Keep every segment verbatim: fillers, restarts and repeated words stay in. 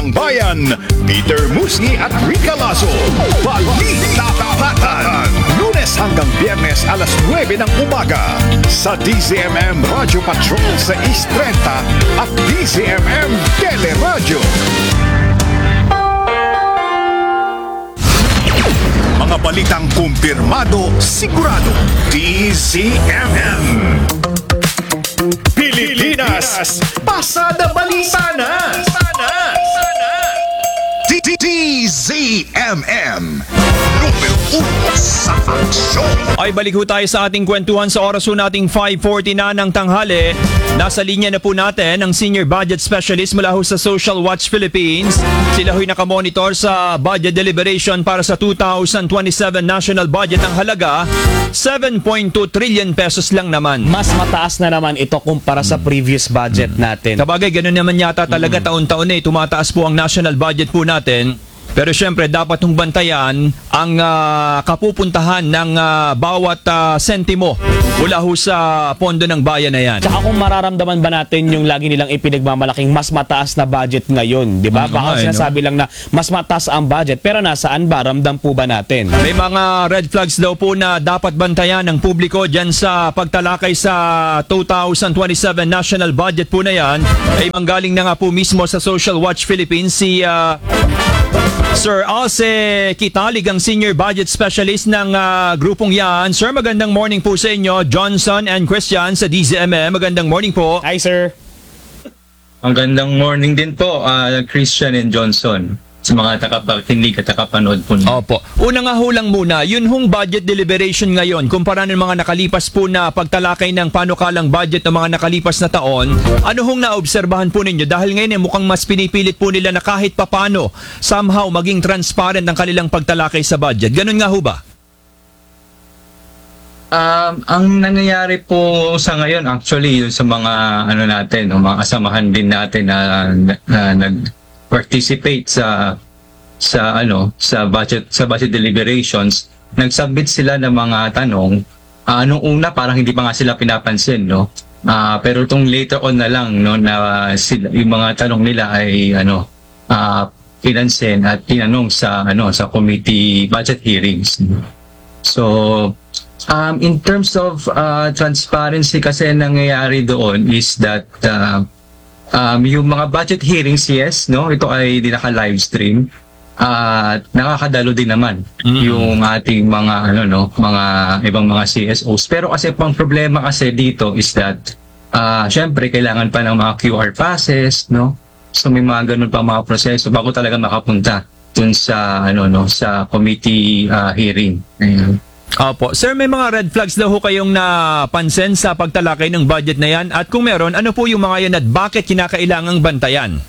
Bayan, Peter Musni at Rica Lasso. Balita Tapatan. Lunes hanggang Biyernes alas nuwebe ng umaga sa D Z M M Radio Patrol sa East thirty at D Z M M Teleradio. Mga balitang kumpirmado, sigurado. D Z M M. Pilipinas, pasada balita na. D Z M M, numero uno sa aksyon. Ay balik ho tayo sa ating kwentuhan sa oras ho nating five forty na ng tanghali. Nasa linya na po natin ang Senior Budget Specialist mula ho sa Social Watch Philippines. Sila ho'y nakamonitor sa budget deliberation para sa two thousand twenty-seven national budget ng halaga seven point two trillion pesos lang naman. Mas mataas na naman ito kumpara sa previous budget natin. Kabagay, ganun naman yata talaga taon-taon eh. Tumataas po ang national budget po natin. Pero syempre, dapat hong bantayan ang uh, kapupuntahan ng uh, bawat uh, sentimo mula ho sa pondo ng bayan na yan. Tsaka kung mararamdaman ba natin yung lagi nilang ipinagmamalaking mas mataas na budget ngayon, di ba? Mm, Baka okay, sinasabi no? lang na mas mataas ang budget, pero nasaan ba? Ramdam po ba natin? May mga red flags daw po na dapat bantayan ng publiko dyan sa pagtalakay sa two thousand twenty-seven national budget po na yan. Ay manggaling na nga po mismo sa Social Watch Philippines si uh, Sir Alce Kitalig, ang Senior Budget Specialist ng uh, grupong yan. Sir, magandang morning po sa inyo. Johnson and Christian sa D Z M M. Magandang morning po. Hi, sir. Magandang morning din po, uh, Christian and Johnson, sa mga takapakinig at takapanood po niyo. Opo. Una nga ho lang muna, yun hong budget deliberation ngayon, kumpara ng mga nakalipas po na pagtalakay ng panukalang budget ng mga nakalipas na taon, ano hong naobserbahan po ninyo? Dahil ngayon eh, mukhang mas pinipilit po nila na kahit papano, somehow maging transparent ang kanilang pagtalakay sa budget. Ganun nga ho ba? Um, ang nangyayari po sa ngayon, actually, yun sa mga ano natin, no, mga kasamahan din natin na, na, na nag-participate sa sa ano sa budget sa budget deliberations, nagsubmit sila ng mga tanong. Uh, nung una parang hindi pa nga sila pinapansin, no. Uh, pero itong later on na lang, no, na sila, yung mga tanong nila ay ano uh, pinansin at tinanong sa ano sa committee budget hearings. So um, in terms of uh, transparency kasi nangyayari doon is that uh, um, yung mga budget hearings, yes, no, ito ay di naka-live stream at uh, nakakadalo din naman mm-hmm. yung ating mga ano no mga ibang mga C S Os. Pero kasi pang problema kasi dito is that uh, syempre kailangan pa ng mga Q R passes, no, so may mga ganun pa mga proseso bago talaga makapunta dun sa ano no sa committee uh, hearing. Ayun. Opo. Sir, may mga red flags daw ho kayong napansin sa pagtalakay ng budget na yan? At kung meron, ano po yung mga yan at bakit kinakailangang bantayan?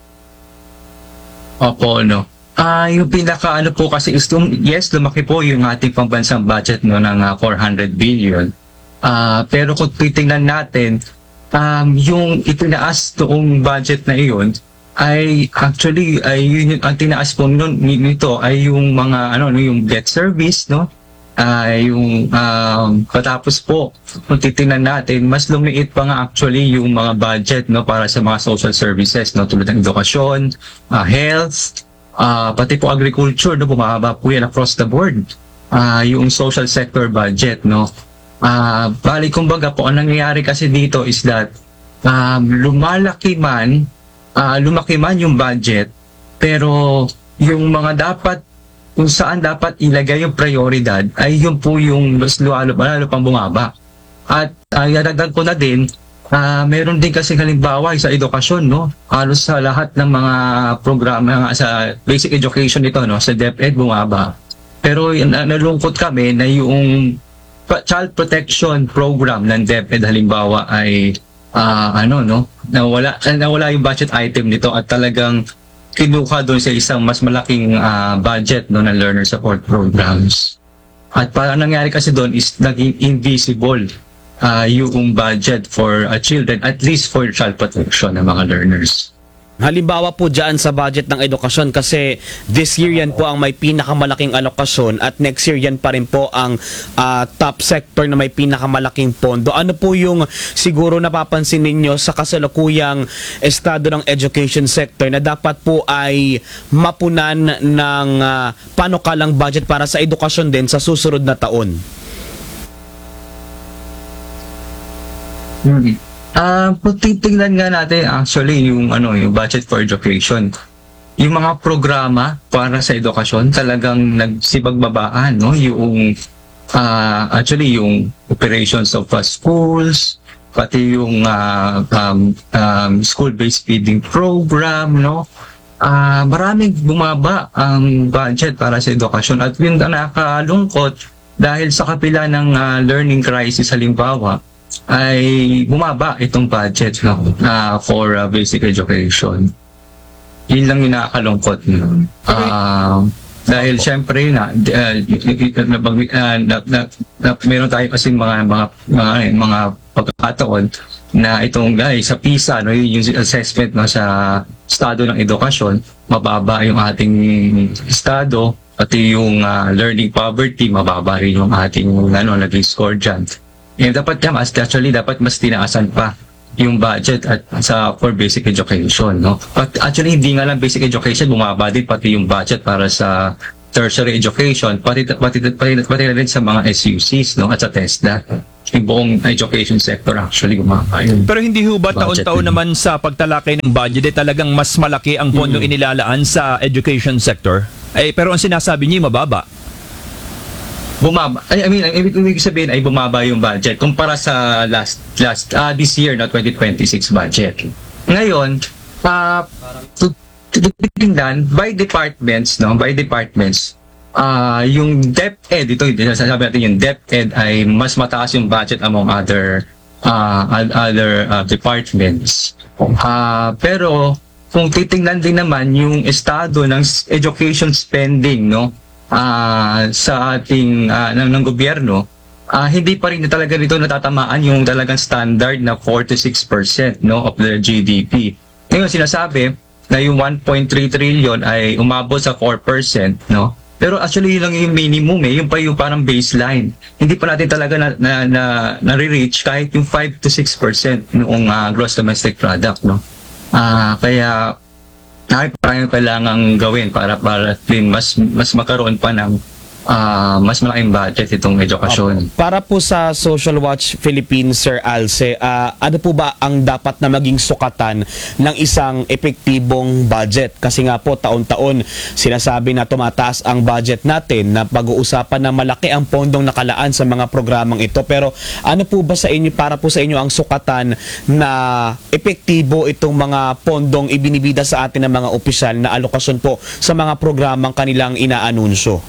Opo, no. Ah, uh, yung pinaka ano po kasi is yung, yes, lumaki po yung ating pambansang budget no ng uh, four hundred billion. Ah, uh, pero kung titingnan natin, um, yung itinaas toong budget na iyon ay actually ay yun yung ang tinaas po nun, nito ay yung mga ano yung debt service, no. Uh, yung um, patapos po kung titingnan natin, mas lumiit pa nga actually yung mga budget no para sa mga social services, no, tulad ng edukasyon, uh, health, uh, pati po agriculture, no, bumababa po yan across the board. Uh, yung social sector budget, no. Uh, bali kumbaga po ang nangyayari kasi dito is that um, lumalaki man, uh, lumaki man yung budget, pero yung mga dapat kung saan dapat ilagay yung prioridad ay yun po yung mas lalo, lalo pang bumaba. At uh, yadagdag ko na din, uh, meron din kasi halimbawa sa edukasyon, no? Halos sa lahat ng mga programa sa basic education ito, no, sa DepEd bumaba. Pero uh, nalungkot kami na yung child protection program ng DepEd halimbawa ay uh, ano no, nawala nawala yung budget item nito at talagang kinuha doon sa isang mas malaking uh, budget no, ng learner support programs. At parang nangyari kasi doon is naging invisible uh, yung budget for uh, children, at least for child protection ng mga learners. Halimbawa po dyan sa budget ng edukasyon kasi this year yan po ang may pinakamalaking alokasyon at next year yan pa rin po ang ah, top sector na may pinakamalaking pondo. Ano po yung siguro napapansin ninyo sa kasalukuyang estado ng education sector na dapat po ay mapunan ng ah, panukalang budget para sa edukasyon din sa susunod na taon? Hmm. Ah, kung titingnan nga natin actually yung ano, yung budget for education. Yung mga programa para sa edukasyon talagang nagsipagbabaan, no? Yung ah, actually yung operations of uh, schools, pati yung ah, um, um, school-based feeding program, no? Ah, maraming bumaba ang budget para sa edukasyon at yun ang nakakalungkot dahil sa kapila ng ah, learning crisis halimbawa ay bumaba itong budget no, uh, for uh, basic education. Yun lang yung nakakalungkot. No? Uh, dahil syempre na, uh, uh, na, na, na meron tayo kasi mga mga mga, mga pagkakataon na itong guys sa PISA no, yung assessment no, sa estado ng edukasyon, mababa yung ating estado, pati yung uh, learning poverty, mababa rin yung ating ano, naging score dyan. Eh, dapat yan, actually, dapat mas tinaasan pa yung budget at sa for basic education, no? But actually, hindi nga lang basic education, bumaba din pati yung budget para sa tertiary education, pati, pati, pati, pati na rin sa mga S U Cs, no? At sa TESDA. Yung buong education sector actually bumaba yun. Pero hindi ho ba Budget taon-taon din. naman sa pagtalakay ng budget eh, talagang mas malaki ang pondo Mm. inilalaan sa education sector? Eh, pero ang sinasabi niyo mababa. Bumaba. I mean, ang ibig ibig sabihin ay bumaba yung budget kumpara sa last last uh, this year na twenty twenty-six budget. Ngayon, uh, to, to, titingnan by departments, no, by departments, uh, yung DepEd ito, ito sasabi natin yung DepEd ay mas mataas yung budget among other uh, other uh, departments. Uh, pero kung titingnan din naman yung estado ng education spending, no, Uh, sa ating uh, ng, ng gobyerno, uh, hindi pa rin na talaga nito natatamaan yung talagang standard na four to six percent no, of their G D P. Ngayon sinasabi na yung one point three trillion ay umabot sa four percent, no? Pero actually yun lang yung minimum eh, yung pa yung parang baseline. Hindi pa natin talaga na, na, na, na-reach kahit yung five to six percent noong uh, gross domestic product, no? Uh, kaya ay parang kailangang gawin para para din mas mas magkaroon pa ng uh, mas malaking budget itong edukasyon. Para po sa Social Watch Philippines, Sir Alce, uh, ano po ba ang dapat na maging sukatan ng isang epektibong budget? Kasi nga po taon-taon sinasabi na tumataas ang budget natin, na pag-uusapan na malaki ang pondong nakalaan sa mga programang ito. Pero ano po ba sa inyo, para po sa inyo ang sukatan na epektibo itong mga pondong ibinibida sa atin ng mga opisyal na alokasyon po sa mga programang kanilang inaanunsyo?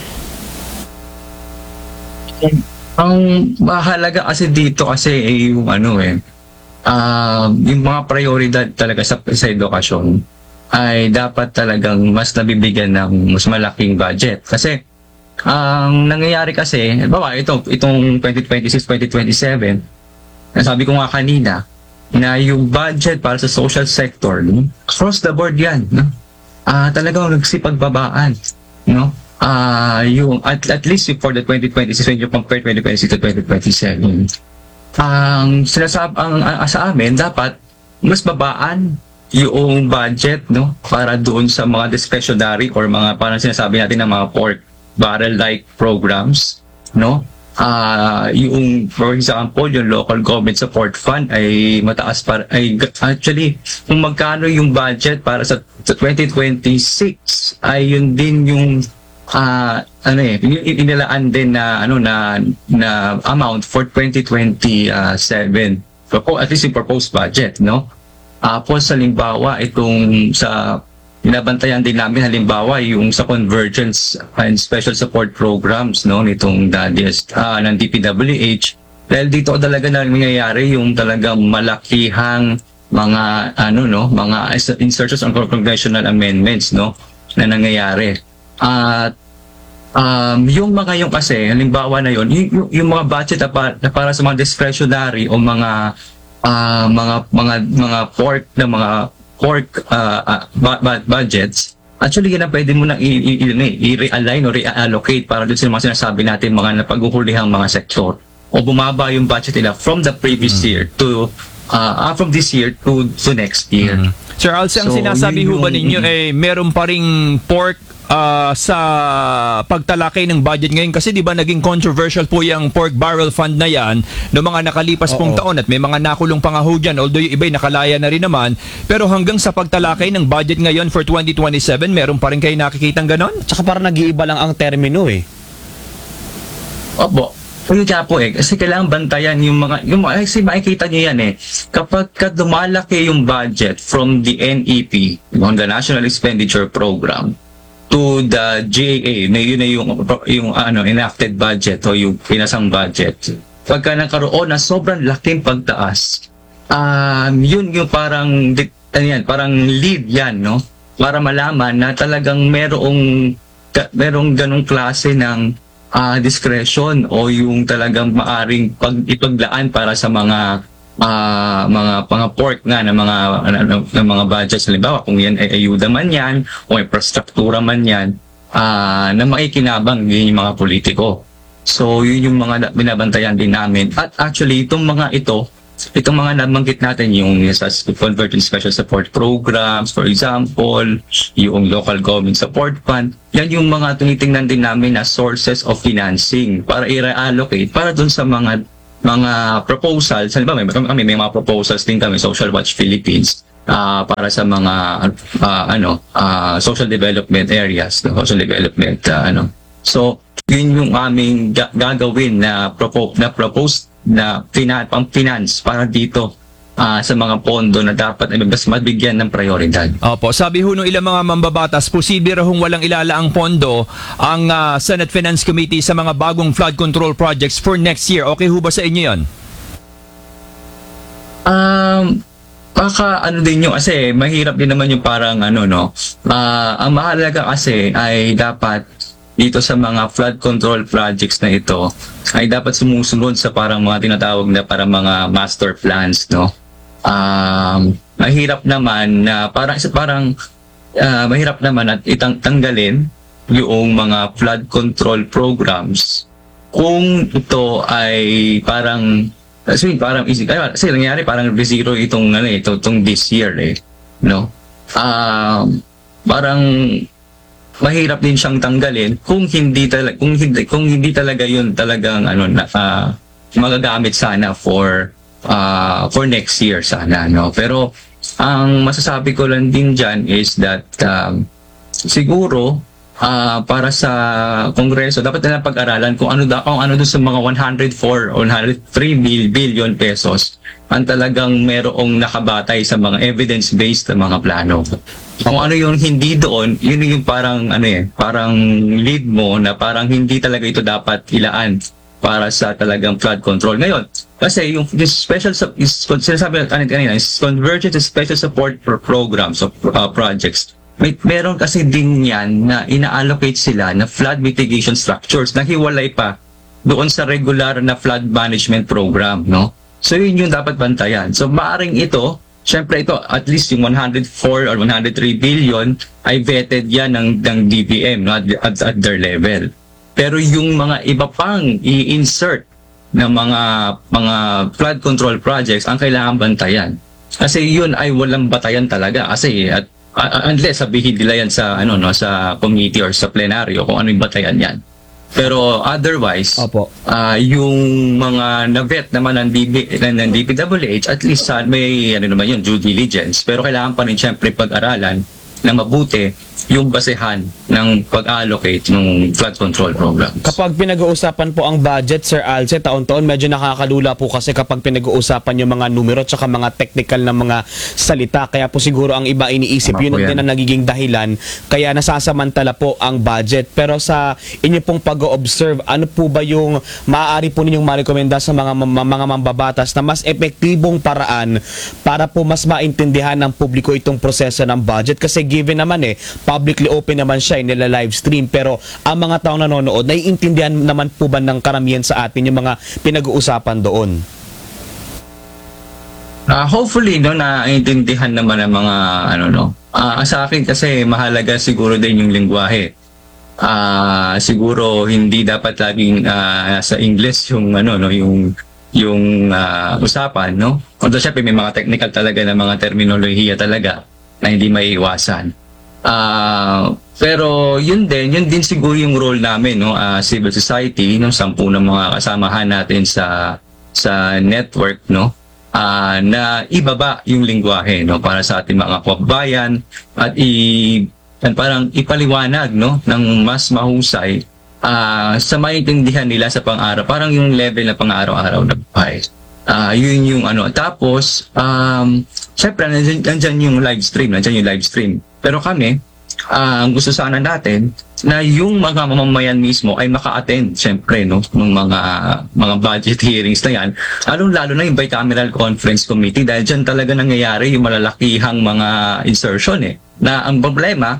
Ang mahalaga kasi dito kasi ay yung ano eh, uh, yung mga prioridad talaga sa, sa edukasyon ay dapat talagang mas nabibigyan ng mas malaking budget. Kasi ang nangyayari kasi, bawa ito, itong twenty twenty-six twenty twenty-seven, nasabi ko nga kanina, na yung budget para sa social sector, no? Across the board yan, no? Uh, talagang nagsipagbabaan, no? Uh, yung at, at least for the twenty twenty-six when you compare twenty twenty-six to twenty twenty-seven, ang sinasab ang, ang sa amin dapat mas babaan yung budget, no, para doon sa mga discretionary or mga parang sinasabi natin ng mga pork barrel like programs, no. Uh, yung for example yung local government support fund ay mataas para ay actually kung magkano yung budget para sa, sa twenty twenty-six ay yun din yung uh, ano eh inilaan din na ano na na amount for twenty twenty-seven, at least yung proposed budget, no. Uh, po sa halimbawa itong sa binabantayan din namin halimbawa yung sa convergence and special support programs, no, nitong uh, ng D P W H, dahil dito talaga na nangyayari yung talagang malakihang mga ano no mga insertions on congressional amendments, no, na nangyayari. At um, yung mga yung kasi halimbawa na yun yung, yung mga budget na para, na para sa mga discretionary o mga uh, mga mga mga pork na mga pork uh, uh, bu- bu- budgets, actually yan ang pwede mo nang i- i- i- i-realign o re-allocate para doon sa mga sinasabi natin mga napaghuhulihang mga sektor o bumaba yung budget nila from the previous Mm. year to uh, uh, from this year to, to next year. Sir Alce, ang So, sinasabi ho yun ba yung- ninyo eh meron pa ring pork ah, sa pagtalakay ng budget ngayon? Kasi di ba naging controversial po yung pork barrel fund na yan noong mga nakalipas pong Oo. taon at may mga nakulong pa nga ho dyan, although yung iba'y nakalaya na rin naman. Pero hanggang sa pagtalakay ng budget ngayon for twenty twenty-seven, meron pa rin kayo nakikitang ganon? Tsaka parang nag-iiba lang ang termino eh. Opo. Yun kaya po eh, kasi kailangan bantayan yung mga, yung mga, kasi makikita nyo yan eh, kapag ka dumalaki yung budget from the N E P, yung the National Expenditure Program, to the J A, na yun na yung, yung ano, enacted budget o yung pinasang budget. Pagka nagkaroon na sobrang laking pagtaas, um, yun yung parang, di- ano yan, parang lead yan, no? Para malaman na talagang merong, ka- merong ganong klase ng ah discretion o yung talagang maaring pag ipaglaan para sa mga ah, mga mga pork nga ng mga ano, ng mga budgets, halimbawa kung yan ay ayuda man yan o infrastruktura man yan, ah na maikinabang din yung mga politiko. So yun yung mga na- binabantayan din namin. At actually itong mga ito, itong mga nabanggit natin, yung sa Convergent Special Support Programs, for example, yung Local Government Support Fund, yan yung mga tinitingnan din namin na sources of financing para i-reallocate para dun sa mga mga proposals. Halimbawa, may, kami, may mga proposals din kami, Social Watch Philippines, ah, para sa mga ah, ano ah, social development areas, no? Social development, ah, ano. So, yun yung aming ga- gagawin na, propo- na propose na finan- pang finance para dito ah, sa mga pondo na dapat ay mas mabigyan ng prioridad. Opo, sabi ho nung ilang mga mambabatas, posible raw walang ilalaang pondo ang ah, Senate Finance Committee sa mga bagong flood control projects for next year. Okay ho ba sa inyo yan? Um, baka ano din yung kasi mahirap din naman yung parang ano no. Ah, ang mahalaga kasi ay dapat dito sa mga flood control projects na ito ay dapat sumusunod sa parang mga tinatawag na parang mga master plans, no? Um, mahirap naman na parang parang ah, mahirap naman at itang tanggalin yung mga flood control programs kung ito ay parang kasi parang easy kaya kasi nangyari parang zero itong ano eh, ito itong this year eh, no? Um, parang mahirap din siyang tanggalin kung hindi talaga kung hindi kung hindi talaga yun talagang ano na ah, magagamit sana for ah, for next year sana, no. Pero ang masasabi ko lang din diyan is that um, siguro ah, para sa Kongreso dapat nila pag-aralan kung ano da kung ano doon sa mga one hundred four or one hundred three billion pesos ang talagang merong nakabatay sa mga evidence-based na mga plano. Kung ano yung hindi doon, yun yung parang ano eh, parang lead mo na parang hindi talaga ito dapat ilaan para sa talagang flood control. Ngayon, kasi yung this special sup- is sinasabi natin kanina is Convergent Special Support for Programs of uh, projects. May meron kasi din yan na ina-allocate sila na flood mitigation structures na hiwalay pa doon sa regular na flood management program, no? So yun yung dapat bantayan. So maaring ito, syempre ito, at least yung one hundred four or one hundred three billion ay vetted yan ng, ng D B M, no, at, at, at their level. Pero yung mga iba pang i-insert na mga mga flood control projects ang kailangan bantayan. Kasi yun ay walang batayan talaga. Kasi at, uh, unless sabihin nila yan sa, ano, no, sa committee or sa plenaryo kung ano yung batayan yan. Pero otherwise, Opo. ah, yung mga na-vet naman ng, D B, ng D P W H, at least ah, may ano naman yun, due diligence. Pero kailangan pa rin siyempre pag-aralan na mabuti yung basehan ng pag-allocate ng flood control program. Kapag pinag-uusapan po ang budget, Sir Alce, taon-taon medyo nakakalula po kasi kapag pinag-uusapan yung mga numero at saka mga technical na mga salita. Kaya po siguro ang iba iniisip, Tama yun po din yan. ang nagiging dahilan. Kaya nasasamantala po ang budget. Pero sa inyo pong pag-observe, ano po ba yung maaari po ninyong marekomenda sa mga mga, mga mambabatas na mas epektibong paraan para po mas maintindihan ng publiko itong proseso ng budget? Kasi given naman eh, publicly open naman siya, eh, nila live stream, pero ang mga taong nanonood, naiintindihan naman po ba ng karamihan sa atin yung mga pinag-uusapan doon? Ah, hopefully no naiintindihan naman ng mga ano no. Ah, sa akin kasi mahalaga siguro din yung lengguwahe. Ah, siguro hindi dapat laging ah, sa English yung ano no, yung yung ah, usapan no. Although syempre may mga technical talaga na mga terminolohiya talaga na hindi maiiwasan. Ah, pero yun din, yun din siguro yung role namin no, ah, civil society, no, sampu ng mga kasamahan natin sa sa network no. Uh, na ibaba yung lengguwahe no para sa ating mga kababayan at i at parang ipaliwanag no ng mas mahusay uh, sa maintindihan nila sa pang-araw, parang yung level na pang-araw-araw na buhay. Uh, yun yung ano. Tapos um syempre nandiyan, nandiyan yung live stream, nandiyan yung live stream. Pero kami uh, ang gusto sana natin na yung mga mamamayan mismo ay maka-attend syempre no ng mga mga budget hearings na yan, lalo-lalo na yung bicameral conference committee dahil dyan talaga nangyayari yung malalakihang mga insertion eh. Na ang problema,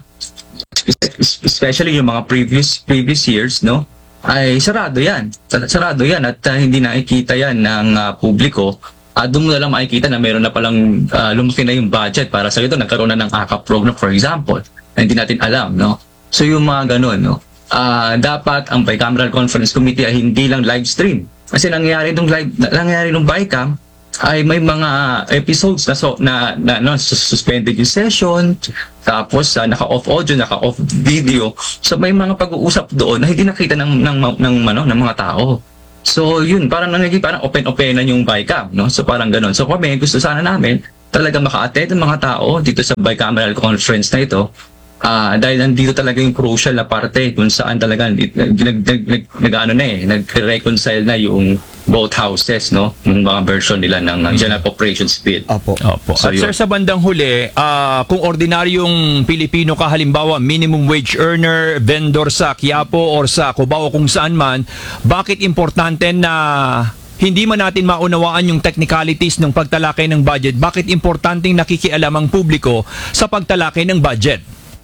especially yung mga previous previous years no, ay sarado yan. Sarado yan at uh, hindi nakikita yan ng uh, publiko. Uh, doon mo na lang makikita na meron na palang uh, lumaki na yung budget para sa ito, nagkaroon na ng A K A P program for example, na hindi natin alam no. So yung mga ganun, no? Uh, dapat ang bicameral conference committee ay hindi lang live stream. Kasi nangyayari nung live, nangyayari nung Bicam ay may mga episodes na so na, na no, suspended yung session, tapos uh, naka-off audio, naka-off video. So may mga pag-uusap doon na hindi nakita ng ng ng, ng, ano, ng mga tao. So yun, parang nagiging parang open-openan yung Bicam, no? So parang ganun. So kami gusto sana namin talaga maka-attend ng mga tao dito sa bicameral conference na ito. Ah, uh, dahil nandito talaga yung crucial na parte kung saan talaga nag nag nag, nag, nag ano na eh, nag-reconcile na yung both houses no, yung mga version nila ng uh, General Operations Bill. Opo. Opo. So, At sir, sa bandang huli, uh, kung ordinaryong Pilipino ka, halimbawa minimum wage earner, vendor sa Quiapo or sa Cubao kung saan man, bakit importante na hindi man natin maunawaan yung technicalities ng pagtalakay ng budget? Bakit importanteng nakikialam ang publiko sa pagtalakay ng budget?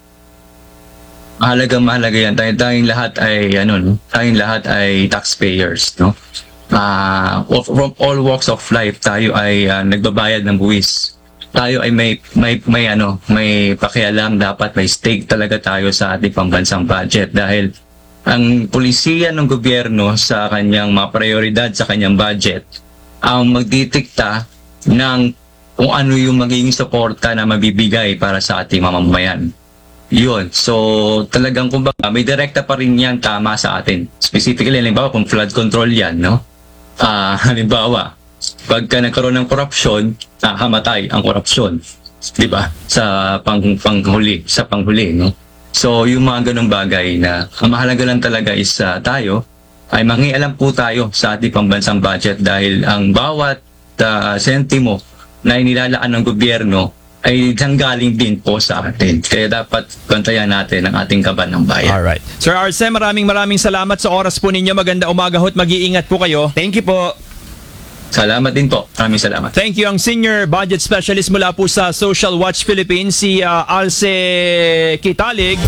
Mahalagang mahalaga yan. Tayo, tayong lahat ay ano, no? Tayong lahat ay taxpayers, no? Uh, from all walks of life, tayo ay uh, nagbabayad ng buwis. Tayo ay may may may ano, may pakialam, dapat may stake talaga tayo sa ating pambansang budget dahil ang pulisiya ng gobyerno sa kanyang mga prioridad sa kanyang budget ang magdidikta ng kung ano yung magiging suporta na mabibigay para sa ating mamamayan. Yun. So, talagang kumbaga, may direkta pa rin yan tama sa atin. Specifically, halimbawa, kung flood control yan, no? Ah, uh, halimbawa, pagka nagkaroon ng korupsyon, nakamatay ang korupsyon. Diba? Sa pang, panghuli, sa panghuli, no? So, yung mga ganong bagay na ang mahalaga lang talaga is uh, tayo, ay mangialam po tayo sa ating pambansang budget dahil ang bawat uh, sentimo na inilalaan ng gobyerno ay nanggaling din po sa atin. Kaya dapat bantayan natin ang ating kaban ng bayan. Alright. Sir Arce, maraming maraming salamat sa oras po ninyo. Maganda umaga ho at mag-iingat po kayo. Thank you po. Salamat din po. Maraming salamat. Thank you. Ang Senior Budget Specialist mula po sa Social Watch Philippines, si uh, Alce Kitalig.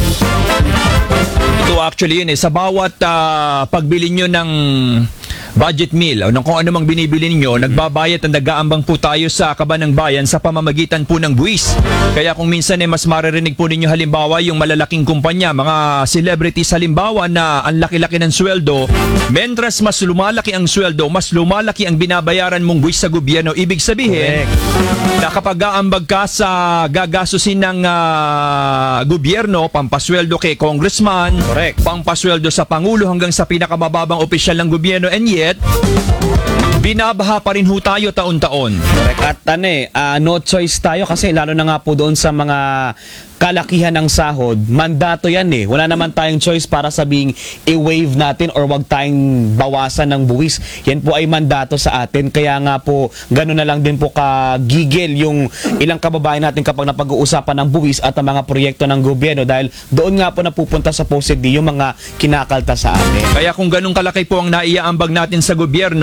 Ito actually yun eh. Sa bawat uh, pagbili nyo ng budget meal o kung ano mang binibili ninyo, nagbabayad at nag-aambang po tayo sa kaban ng bayan sa pamamagitan po ng buwis. Kaya kung minsan eh, mas maririnig po ninyo halimbawa yung malalaking kumpanya, mga celebrities halimbawa na ang laki-laki ng sweldo, mentras mas lumalaki ang sweldo, mas lumalaki ang binabayaran mong buwis sa gobyerno. Ibig sabihin, correct, na kapag aambag ka sa gagasusin ng uh, gobyerno, pampasweldo kay congressman, correct, pampasweldo sa pangulo hanggang sa pinakamababang opisyal ng gobyerno, and yet binabaha pa rin ho tayo taon-taon. Correct. At ano eh, uh, no choice tayo kasi lalo na nga po doon sa mga kalakihan ng sahod, mandato yan eh. Wala naman tayong choice para sabing i-waive natin or wag tayong bawasan ng buwis. Yan po ay mandato sa atin. Kaya nga po, gano'n na lang din po kagigil yung ilang kababayan natin kapag napag-uusapan ng buwis at ang mga proyekto ng gobyerno dahil doon nga po napupunta sa POSED yung mga kinakalta sa atin. Kaya kung ganun kalaki po ang naiaambag natin sa gobyerno,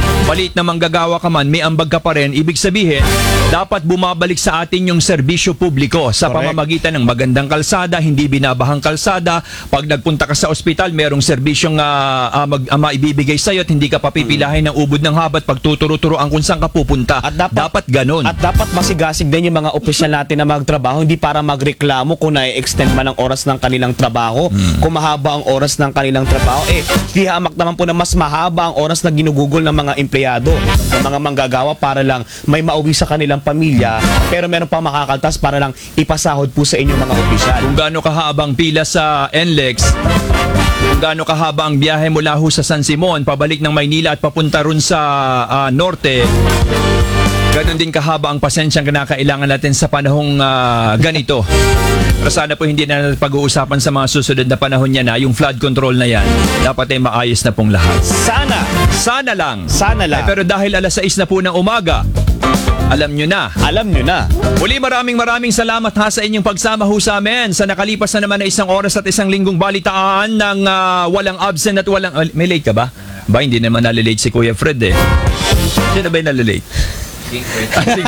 maliit na manggagawa ka man, may ambag ka pa rin. Ibig sabihin, dapat bumabalik sa atin yung serbisyo publiko sa Correct. pamamagitan ng magandang kalsada, hindi binabahang kalsada. Pag nagpunta ka sa ospital, merong serbisyong uh, uh, mag, uh, maibibigay sa'yo at hindi ka papipilahin ng ubod ng habat pag tuturo-turoan kung saan ka pupunta. At dapat- dapat ganun. At dapat masigasig din yung mga opisyal natin na magtrabaho, hindi para magreklamo kung na-extend man ang oras ng kanilang trabaho, kung mahaba ang oras ng kanilang trabaho. Eh, di hamak naman po na mas mahaba ang oras na ginugugol ng mga empleyado, ng mga manggagawa para lang may mauwi sa kanilang pamilya, pero meron pa makakaltas para lang ipasahod po sa inyong mga opisyal. Kung gaano kahabang pila sa N L E X, kung gaano kahaba ang biyahe mula ho sa San Simon, pabalik ng Maynila at papunta ron sa ah, Norte, ganon din kahaba ang pasensyang kinakailangan natin sa panahong ah, ganito. Pero sana po hindi na natin pag-uusapan sa mga susunod na panahon niya na yung flood control na yan. Dapat ay maayos na pong lahat. Sana, Sana lang. sana lang. Eh, pero dahil alas sais na po ng umaga, alam nyo na. Alam nyo na. Muli maraming maraming salamat ha sa inyong pagsama ho sa amin sa nakalipas na naman na isang oras at isang linggong balitaan ng ah, walang absent at walang... ah, may late ka ba? Ba, hindi naman nalilate si Kuya Fred eh. Sino ba yung nalilate? Ah, sige.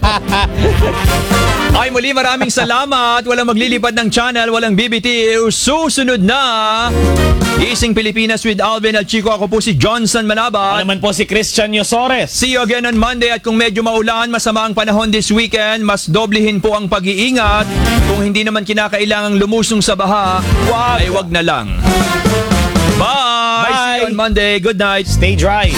Ay, muli maraming salamat. Walang maglilipad ng channel, walang B B T. Susunod na Gising Pilipinas with Alvin at Chico. Ako po si Johnson Manabat. Ano naman po si Christian Yosores. See you again on Monday at kung medyo maulan, masama ang panahon this weekend, mas doblehin po ang pag-iingat. Kung hindi naman kinakailangang lumusong sa baha, wag, ay wag na lang. Bye! See you on Monday. Good night. Stay dry.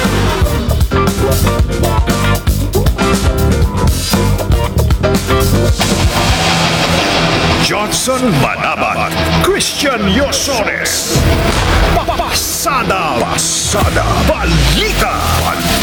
Johnson Manabat, Christian Yosores. Pasada, pasada, balita, balita.